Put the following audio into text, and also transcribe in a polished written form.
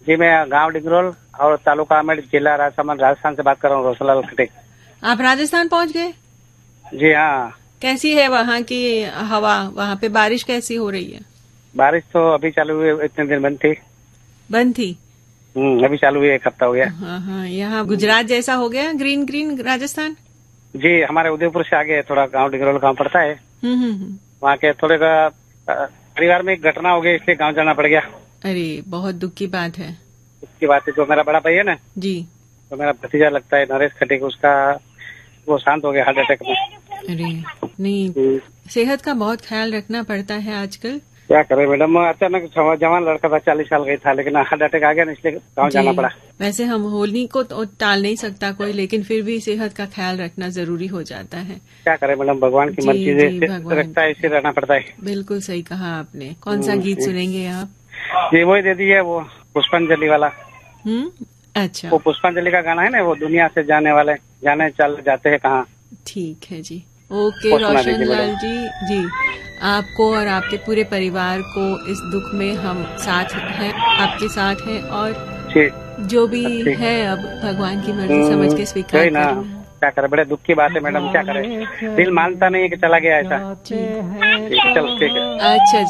जी मैं गांव डिगरोल और तालुका आमेर, जिला राजस्थान से बात कर रहा हूँ, रोशनलाल खटे। आप राजस्थान पहुंच गए? जी हाँ। कैसी है वहाँ की हवा? वहाँ पे बारिश कैसी हो रही है? बारिश तो अभी चालू हुई है, इतने दिन बंद थी। बंद थी? अभी चालू हुई है, 1 हफ्ता हो गया। हाँ हाँ, यहाँ गुजरात जैसा हो गया, ग्रीन ग्रीन राजस्थान। जी हमारे उदयपुर से आगे थोड़ा गांव डिगरोल गांव पड़ता है। वहाँ के थोड़े परिवार में एक घटना हो गई, इसलिए गांव जाना पड़ गया। अरे बहुत दुख की बात है। उसकी बात है, जो मेरा बड़ा भाई है ना, जी। तो मेरा भतीजा लगता है नरेश खटे, उसका वो शांत हो गया हार्ट अटैक में। अरे नहीं, सेहत का बहुत ख्याल रखना पड़ता है आजकल। क्या करे मैडम, अचानक जवान लड़का था, 40 साल का था, लेकिन हार्ट अटैक आ गया ना, इसलिए गाँव जाना पड़ा। वैसे हम होली को तो टाल नहीं सकता कोई, लेकिन फिर भी सेहत का ख्याल रखना जरूरी हो जाता है। क्या करे मैडम, भगवान की मर्जी रखता है, इसे रहना पड़ता है। बिल्कुल सही कहा आपने। कौन सा गीत सुनेंगे आप? जी वही दे दिए, वो पुष्पांजलि वाला। अच्छा, वो पुष्पांजलि का गाना है ना, वो दुनिया से जाने वाले जाने चल जाते हैं कहाँ। ठीक है जी। ओके रोशनलाल जी। जी, आपको और आपके पूरे परिवार को इस दुख में हम साथ हैं, आपके साथ हैं, और जो भी है अब भगवान की मर्जी समझ के स्वीकार करना। क्या करे, बड़े दुख की बात है मैडम, क्या करे, दिल मानता नहीं है कि चला गया ऐसा। जी। चलो ठीक है। अच्छा।